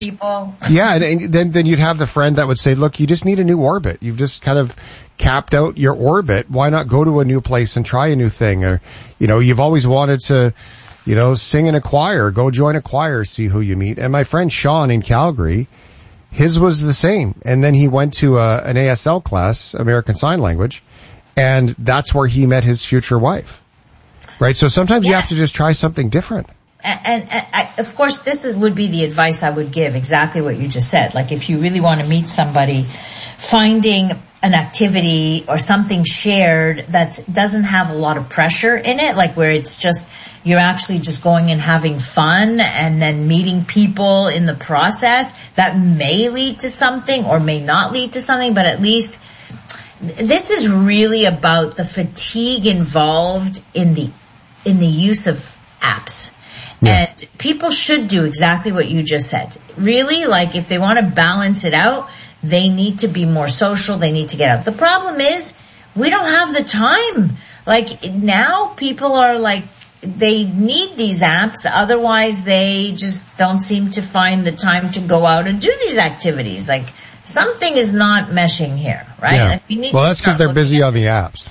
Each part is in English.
people. Yeah, and then you'd have the friend that would say, look, you just need a new orbit. You've just kind of capped out your orbit. Why not go to a new place and try a new thing? Or, you've always wanted to, sing in a choir. Go join a choir, see who you meet. And my friend Sean in Calgary, his was the same. And then he went to an ASL class, American Sign Language, and that's where he met his future wife. Right? So sometimes you have to just try something different. And of course, would be the advice I would give, exactly what you just said. Like, if you really want to meet somebody, finding an activity or something shared that doesn't have a lot of pressure in it, like where it's just, you're actually just going and having fun and then meeting people in the process, that may lead to something or may not lead to something, but at least this is really about the fatigue involved in the use of apps. Yeah. And people should do exactly what you just said. Really, like, if they want to balance it out, they need to be more social. They need to get out. The problem is we don't have the time. Like, now people are like, they need these apps. Otherwise, they just don't seem to find the time to go out and do these activities. Like, something is not meshing here, right? Yeah. Like, we need that's because they're busy on the apps.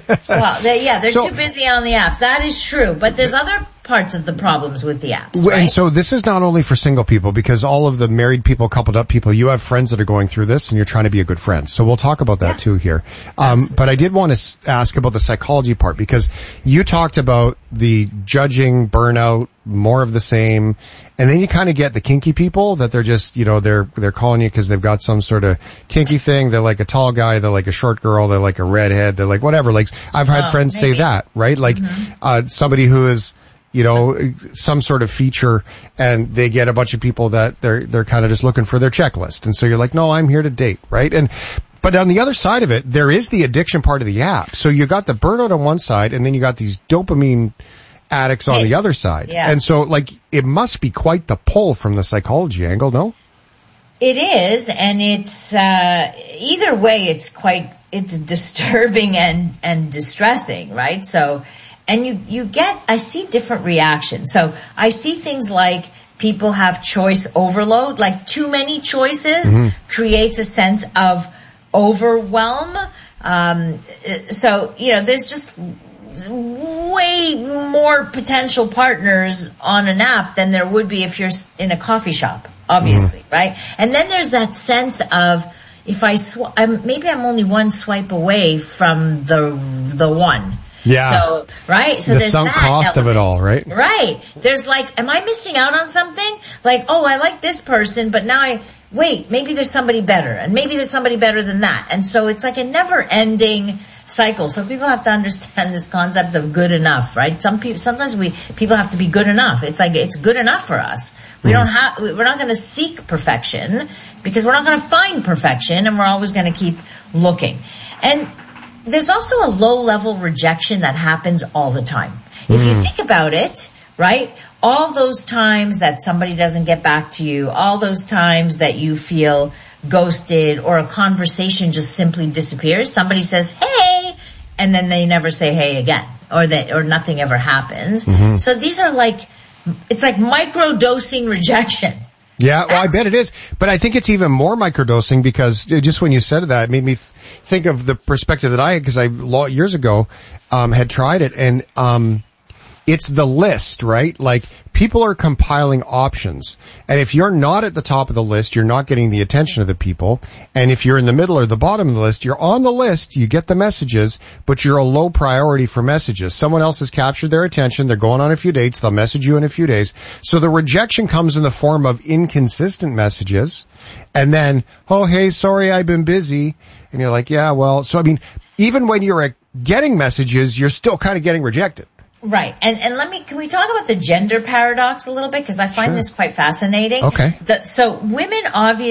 They're too busy on the apps. That is true. But there's other parts of the problems with the apps, right? And so this is not only for single people, because all of the married people, coupled up people, you have friends that are going through this and you're trying to be a good friend. So we'll talk about that too here. But I did want to ask about the psychology part, because you talked about the judging, burnout, more of the same. And then you kind of get the kinky people that they're just, they're calling you because they've got some sort of kinky thing. They're like a tall guy. They're like a short girl. They're like a redhead. They're like whatever. Like, I've had friends say that, right? Like, somebody who is, some sort of feature, and they get a bunch of people that they're kind of just looking for their checklist. And so you're like, no, I'm here to date, right? But on the other side of it, there is the addiction part of the app. So you got the burnout on one side, and then you got these dopamine addicts on the other side. Yeah. And so, like, it must be quite the pull from the psychology angle, no? It is, and it's, either way, it's disturbing and distressing, right? So, and I see different reactions. So I see things like people have choice overload, like too many choices creates a sense of overwhelm. So, there's just way more potential partners on an app than there would be if you're in a coffee shop, obviously, right? And then there's that sense of, if maybe I'm only one swipe away from the one. Yeah. So, right? So the there's sunk that cost element. of it all, right? Right. There's like, am I missing out on something? Like, oh, I like this person, but now maybe there's somebody better, and maybe there's somebody better than that. And so it's like a never-ending cycle. So people have to understand this concept of good enough, right? Sometimes people have to be good enough. It's like, it's good enough for us. We're not going to seek perfection, because we're not going to find perfection, and we're always going to keep looking. And there's also a low-level rejection that happens all the time. If you think about it, right, all those times that somebody doesn't get back to you, all those times that you feel ghosted, or a conversation just simply disappears, somebody says, hey, and then they never say hey again, or nothing ever happens. So these are it's like micro-dosing rejection. Yeah, well, I bet it is. But I think it's even more microdosing, because just when you said that, it made me think of the perspective that I had, because I years ago had tried it, and it's the list, right? Like, people are compiling options, and if you're not at the top of the list, you're not getting the attention of the people. And if you're in the middle or the bottom of the list, you're on the list, you get the messages, but you're a low priority for messages. Someone else has captured their attention, they're going on a few dates, they'll message you in a few days. So the rejection comes in the form of inconsistent messages, and then, oh, hey, sorry, I've been busy. And you're like, yeah, well, so I mean, even when you're getting messages, you're still kind of getting rejected. Right. And can we talk about the gender paradox a little bit? Because I find this quite fascinating. Okay. So women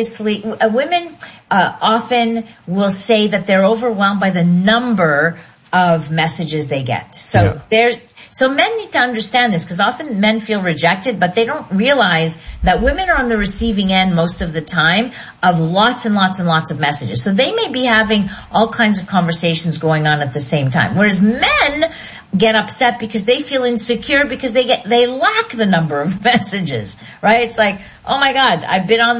often will say that they're overwhelmed by the number of messages they get. So So men need to understand this, because often men feel rejected, but they don't realize that women are on the receiving end most of the time of lots and lots and lots of messages. So they may be having all kinds of conversations going on at the same time. Whereas men get upset because they feel insecure because they lack the number of messages, right? It's like, oh my God, I've been on